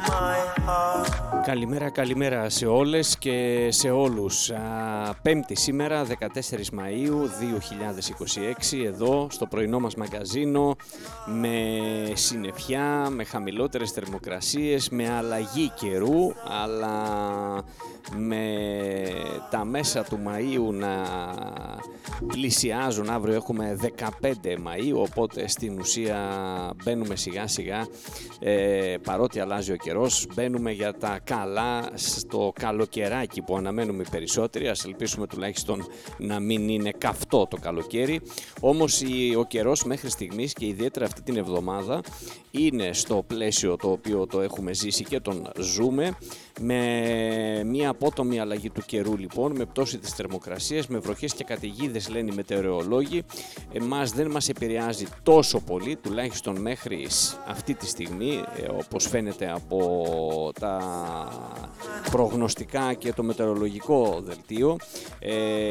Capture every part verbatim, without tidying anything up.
Καλημέρα, καλημέρα σε όλες και σε όλους. Πέμπτη σήμερα, δεκατέσσερις Μαΐου δύο χιλιάδες είκοσι έξι, εδώ στο πρωινό μας μαγκαζίνο, με συννεφιά, με χαμηλότερες θερμοκρασίες, με αλλαγή καιρού, αλλά με τα μέσα του Μαΐου να πλησιάζουν. Αύριο έχουμε δεκαπέντε Μαΐου, οπότε στην ουσία μπαίνουμε σιγά σιγά, ε, παρότι αλλάζει ο καιρός, μπαίνουμε για τα καλά στο καλοκαιράκι που αναμένουμε οι περισσότεροι. Ας ελπίσουμε τουλάχιστον να μην είναι καυτό το καλοκαίρι. Όμως ο καιρός μέχρι στιγμής και ιδιαίτερα αυτή την εβδομάδα είναι στο πλαίσιο το οποίο το έχουμε ζήσει και τον ζούμε, με μια απότομη αλλαγή του καιρού λοιπόν, με πτώση της θερμοκρασίας, με βροχές και καταιγίδες λένε οι μετεωρολόγοι. Εμάς δεν μας επηρεάζει τόσο πολύ, τουλάχιστον μέχρι αυτή τη στιγμή, όπως φαίνεται από τα προγνωστικά και το μετεωρολογικό δελτίο. ε,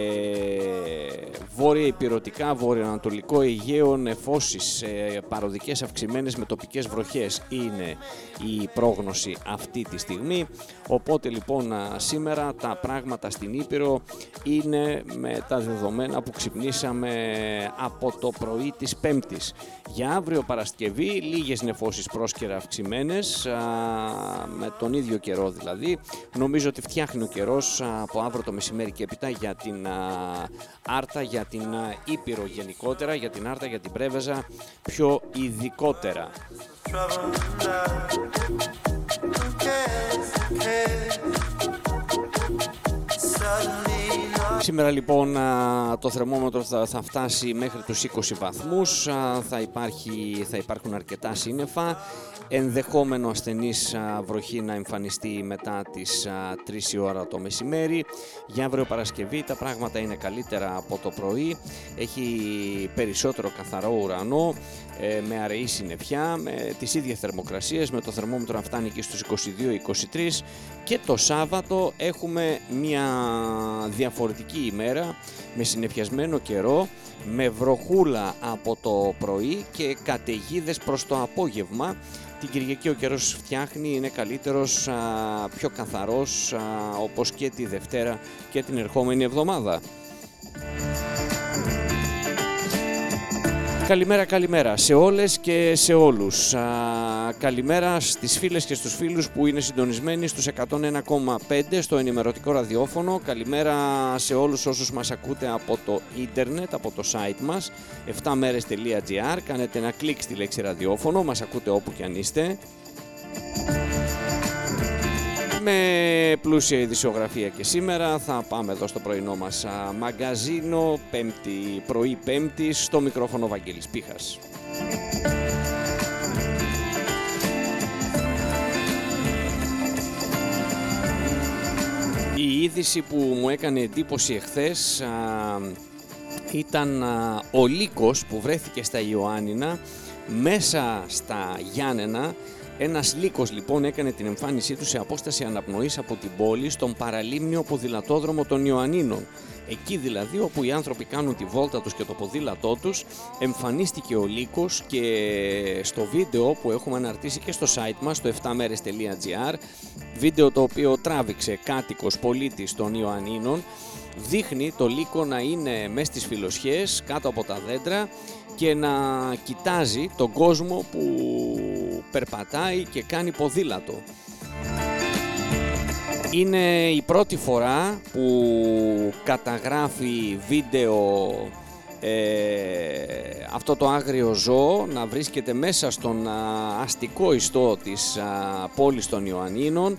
Βόρεια υπηρετικά, βορειοανατολικό Αιγαίο, νεφώσεις, ε, παροδικές αυξημένες με τοπικές βροχές είναι η πρόγνωση αυτή τη στιγμή. Οπότε λοιπόν σήμερα τα πράγματα στην Ήπειρο είναι με τα δεδομένα που ξυπνήσαμε από το πρωί της Πέμπτης. Για αύριο Παρασκευή λίγες νεφώσεις πρόσκαιρα αυξημένες, με τον ίδιο καιρό δηλαδή. Νομίζω ότι φτιάχνει ο καιρός από αύριο το μεσημέρι και έπειτα για την Άρτα, για την Ήπειρο γενικότερα, για την Άρτα, για την Πρέβεζα πιο ειδικότερα. Σήμερα λοιπόν το θερμόμετρο θα, θα φτάσει μέχρι τους είκοσι βαθμούς, θα, υπάρχει, θα υπάρχουν αρκετά σύννεφα, ενδεχόμενο ασθενής βροχή να εμφανιστεί μετά τις τρεις η ώρα το μεσημέρι. Για αύριο Παρασκευή τα πράγματα είναι καλύτερα από το πρωί, έχει περισσότερο καθαρό ουρανό, με αραιή συννεφιά, με τις ίδιες θερμοκρασίες, με το θερμόμετρο να φτάνει και στους είκοσι δύο είκοσι τρία, και το Σάββατο έχουμε μια διαφορετική ημέρα με συννεφιασμένο καιρό, με βροχούλα από το πρωί και καταιγίδες προς το απόγευμα. Την Κυριακή ο καιρός φτιάχνει, είναι καλύτερος, πιο καθαρός, όπως και τη Δευτέρα και την ερχόμενη εβδομάδα. Καλημέρα, καλημέρα σε όλες και σε όλους. Α, καλημέρα στις φίλες και στους φίλους που είναι συντονισμένοι στους εκατόν ένα κόμμα πέντε στο ενημερωτικό ραδιόφωνο. Καλημέρα σε όλους όσους μας ακούτε από το ίντερνετ, από το site μας εφτά μέρες τελεία τζι άρ. Κάνετε ένα κλικ στη λέξη ραδιόφωνο, μας ακούτε όπου κι αν είστε. Με πλούσια ειδησιογραφία και σήμερα θα πάμε εδώ στο πρωινό μας μαγκαζίνο, πέμπτη, πρωί Πέμπτη, στο μικρόφωνο Βαγγέλης Πίχας. Η είδηση που μου έκανε εντύπωση εχθές α, ήταν α, ο λύκος που βρέθηκε στα Ιωάννινα μέσα στα Γιάννενα. Ένας λύκος λοιπόν έκανε την εμφάνισή του σε απόσταση αναπνοής από την πόλη στον παραλίμνιο ποδηλατόδρομο των Ιωαννίνων. Εκεί δηλαδή όπου οι άνθρωποι κάνουν τη βόλτα τους και το ποδήλατό τους, εμφανίστηκε ο λύκος, και στο βίντεο που έχουμε αναρτήσει και στο site μας, το εφτά μέρες τελεία τζι άρ, βίντεο το οποίο τράβηξε κάτοικος πολίτης των Ιωαννίνων, δείχνει το λύκο να είναι μες στις φιλοσιές κάτω από τα δέντρα και να κοιτάζει τον κόσμο που περπατάει και κάνει ποδήλατο. Είναι η πρώτη φορά που καταγράφει βίντεο ε, αυτό το άγριο ζώο να βρίσκεται μέσα στον α, αστικό ιστό της α, πόλης των Ιωαννίνων.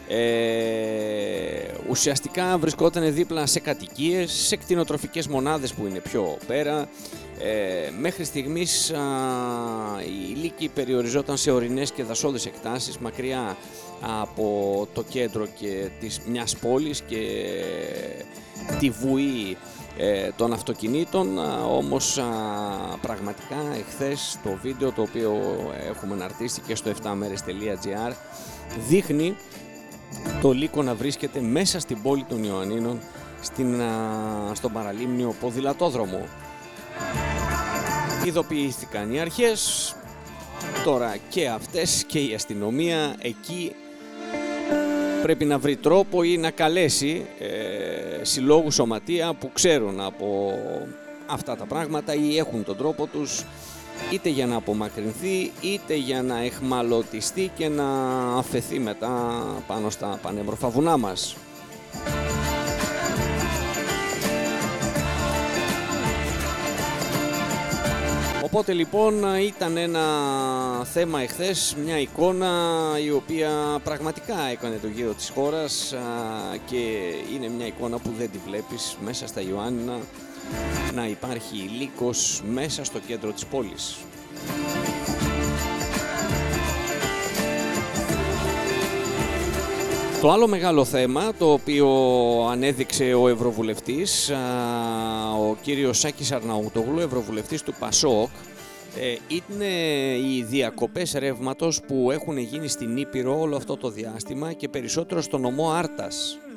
Ε, ουσιαστικά βρισκόταν δίπλα σε κατοικίες, σε κτηνοτροφικές μονάδες που είναι πιο πέρα. Ε, μέχρι στιγμής α, η λύκη περιοριζόταν σε ορεινές και δασώδεις εκτάσεις, μακριά από το κέντρο και της μιας πόλης και τη βουή ε, των αυτοκινήτων. Α, όμως α, πραγματικά εχθές το βίντεο το οποίο έχουμε αναρτήσει και στο εφτά μέρες τελεία τζι άρ δείχνει το λύκο να βρίσκεται μέσα στην πόλη των Ιωαννίνων, στην, α, στον παραλίμνιο ποδηλατόδρομο. Ειδοποιήθηκαν οι αρχές, Τώρα και αυτές και η αστυνομία εκεί πρέπει να βρει τρόπο ή να καλέσει ε, συλλόγους, σωματεία που ξέρουν από αυτά τα πράγματα ή έχουν τον τρόπο τους, είτε για να απομακρυνθεί είτε για να εχμαλωτιστεί και να αφαιθεί μετά πάνω στα πανέμορφα βουνά μας. Οπότε λοιπόν ήταν ένα θέμα εχθές, μια εικόνα η οποία πραγματικά έκανε το γύρο της χώρας και είναι μια εικόνα που δεν τη βλέπεις μέσα στα Ιωάννινα να υπάρχει λύκος μέσα στο κέντρο της πόλης. Το άλλο μεγάλο θέμα το οποίο ανέδειξε ο Ευρωβουλευτής, ο κύριος Σάκης Αρναούτογλου, Ευρωβουλευτής του Πασόκ, είναι οι διακοπές ρεύματος που έχουν γίνει στην Ήπειρο όλο αυτό το διάστημα και περισσότερο στο νομό Άρτας.